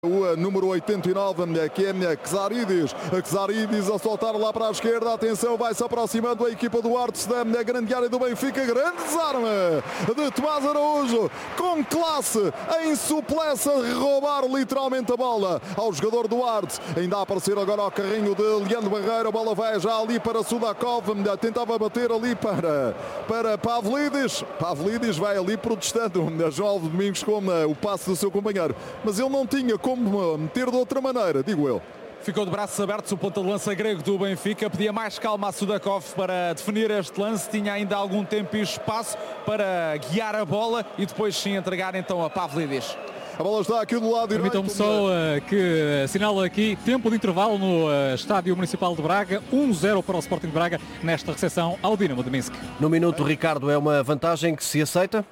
O número 89, que é Ksaridis a soltar lá para a esquerda. Atenção, vai-se aproximando a equipa do Artes da grande área do Benfica. Grande desarme de Tomás Araújo, com classe, em suplesse, a roubar literalmente a bola ao jogador do Artes. Ainda a aparecer agora ao carrinho de Leandro Barreiro. A bola vai já ali para Sudakov, tentava bater ali para Pavlidis. Pavlidis vai ali protestando João Alves Domingos com o passe do seu companheiro, mas ele não tinha como meter de outra maneira, digo eu. Ficou de braços abertos o ponta de lança grego do Benfica, pedia mais calma a Sudakov para definir este lance, tinha ainda algum tempo e espaço para guiar a bola e depois sim entregar então a Pavlidis. A bola está aqui do lado direito. Permitam-me só que assinalo aqui tempo de intervalo no Estádio Municipal de Braga, 1-0 para o Sporting de Braga nesta recepção ao Dinamo de Minsk. No minuto, Ricardo, é uma vantagem que se aceita?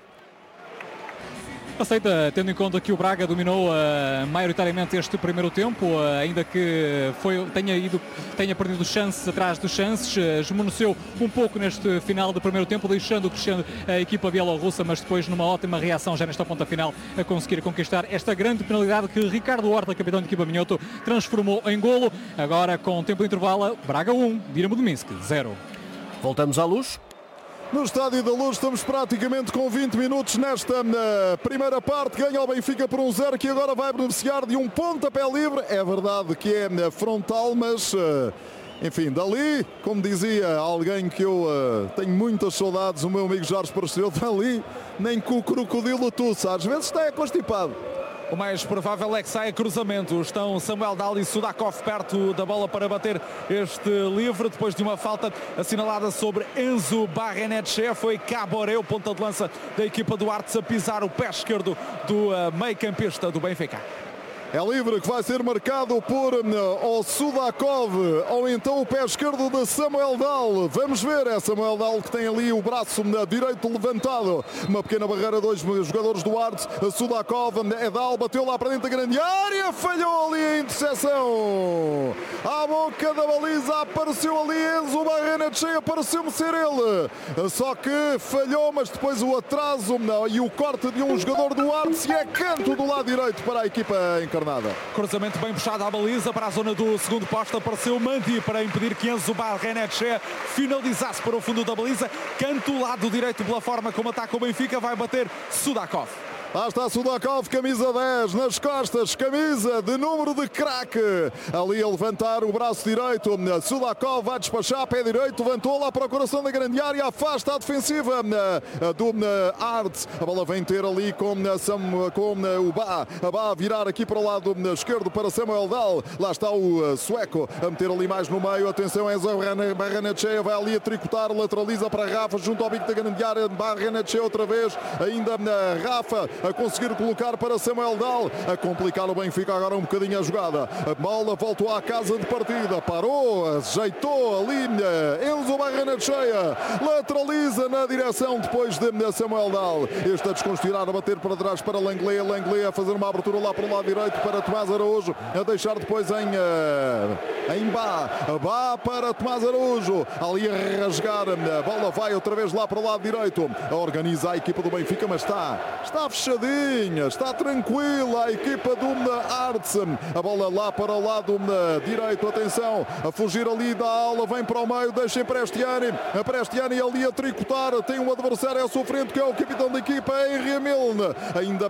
Aceita, tendo em conta que o Braga dominou maioritariamente este primeiro tempo, ainda que tenha perdido chances atrás de chances, esmoneceu um pouco neste final do primeiro tempo, deixando crescendo a equipa bielorrussa, mas depois numa ótima reação já nesta ponta final a conseguir conquistar esta grande penalidade que Ricardo Horta, capitão de equipa minhoto, transformou em golo. Agora com tempo de intervalo, Braga 1, Dinamo de Minsk 0. Voltamos à luz. No Estádio da Luz estamos praticamente com 20 minutos nesta primeira parte. Ganha o Benfica por 1-0, que agora vai beneficiar de um pontapé livre. É verdade que é frontal, mas enfim, dali, como dizia alguém que eu tenho muitas saudades, o meu amigo Jorge Parceiro, dali nem com o crocodilo tussa, às vezes está constipado. O mais provável é que saia cruzamento. Estão Samuel Dal e Sudakov perto da bola para bater este livre. Depois de uma falta assinalada sobre Enzo Barrenetxea, foi Caboré, o ponta de lança da equipa do Artes, a pisar o pé esquerdo do meio-campista do Benfica. É livre que vai ser marcado por o Sudakov ou então o pé esquerdo de Samuel Dal. Vamos ver, é Samuel Dal que tem ali o braço direito levantado. Uma pequena barreira, dois jogadores do Artes. Sudakov, é Dal, bateu lá para dentro da grande área, falhou ali a interseção. À boca da baliza apareceu ali Enzo Barrenetxea, pareceu-me ser ele. Só que falhou, mas depois o atraso e o corte de um jogador do Artes e é canto do lado direito para a equipa encarnada. Cruzamento bem puxado à baliza para a zona do segundo posto. Apareceu Mandi para impedir que Enzo Barrenetxea finalizasse para o fundo da baliza. Canto lado direito pela forma como ataca o Benfica. Vai bater Sudakov. Lá está Sudakov, camisa 10 nas costas, camisa de número de craque. Ali a levantar o braço direito. Sudakov vai despachar, pé direito, levantou lá para o coração da grande área, afasta a defensiva do Artes. A bola vem ter ali com o Bá. A Bá a virar aqui para o lado esquerdo para Samuel Dal. Lá está o sueco a meter ali mais no meio. Atenção, Enzo Barrenetxea vai ali a tricotar, lateraliza para Rafa junto ao bico da grande área. Barrenetxea outra vez, ainda Rafa a conseguir colocar para Samuel Dal, a complicar o Benfica agora um bocadinho a jogada. A bola voltou à casa de partida, parou, ajeitou ali Enzo Barrenetxea, lateraliza na direção depois de Samuel Dal. Este a desconsiderar, a bater para trás para Langley a fazer uma abertura lá para o lado direito para Tomás Araújo, a deixar depois em Bá para Tomás Araújo, ali a rasgar, a bola vai outra vez lá para o lado direito, a organizar a equipa do Benfica, mas está fechadinha, está tranquila a equipa do Artes. A bola lá para o lado direito, atenção, a fugir ali da aula, vem para o meio, deixa a Prestiani ali a tricotar, tem um adversário à sua frente que é o capitão da equipa, Henry Milne, ainda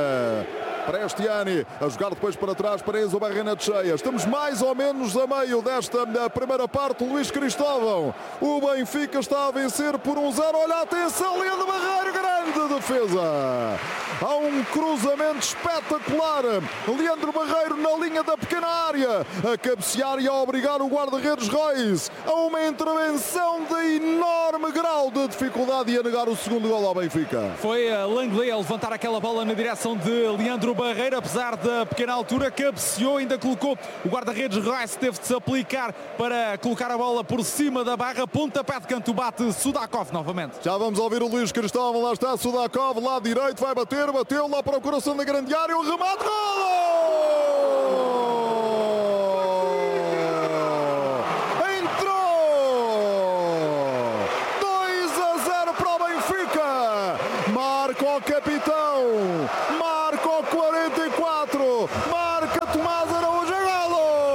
Prestiani a jogar depois para trás para Enzo Barrenetxea. Estamos mais ou menos a meio desta primeira parte. Luís Cristóvão, o Benfica está a vencer por 1-0. Olha a atenção, Leandro Barreiro, grande defesa. Há um cruzamento espetacular. Leandro Barreiro na linha da pequena área, a cabecear e a obrigar o guarda-redes Royce a uma intervenção de enorme grau de dificuldade e a negar o segundo gol ao Benfica. Foi a Langley a levantar aquela bola na direção de Leandro Barreiro, apesar da pequena altura, cabeceou, ainda colocou o guarda-redes Royce, teve de se aplicar para colocar a bola por cima da barra. Pontapé de canto, bate Sudakov novamente. Já vamos ouvir o Luís Cristóvão, lá está Sudakov, lado direito, vai bater, bateu lá para o coração da grande área, o remate, gol!